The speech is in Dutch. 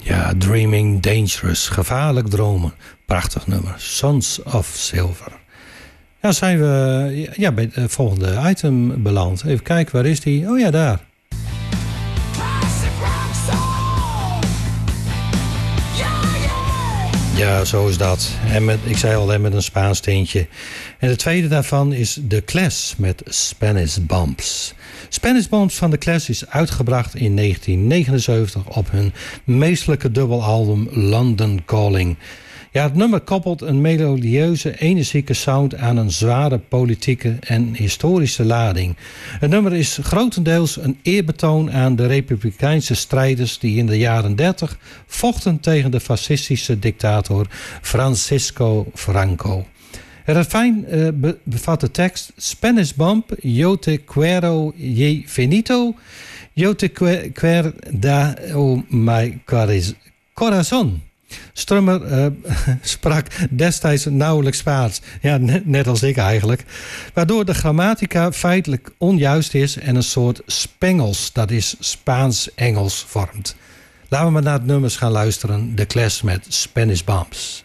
Ja, Dreaming Dangerous, gevaarlijk dromen. Prachtig nummer, Sons of Silver. Ja, zijn we bij het volgende item beland. Even kijken, waar is die? Oh ja, daar. Ja, zo is dat. En ik zei al, met een Spaans tintje. En de tweede daarvan is The Clash met Spanish Bumps. Spanish Bumps van The Clash is uitgebracht in 1979 op hun meestelijke dubbelalbum London Calling. Ja, het nummer koppelt een melodieuze, energieke sound aan een zware politieke en historische lading. Het nummer is grotendeels een eerbetoon aan de republikeinse strijders die in de jaren 30 vochten tegen de fascistische dictator Francisco Franco. Het refrein bevat de tekst: Spanish Bump, yo te quiero y finito, yo te quiero my corazón. Strummer sprak destijds nauwelijks Spaans. Ja, net als ik eigenlijk. Waardoor de grammatica feitelijk onjuist is en een soort Spengels, dat is Spaans-Engels, vormt. Laten we maar naar het nummers gaan luisteren. The Clash met Spanish Bumps.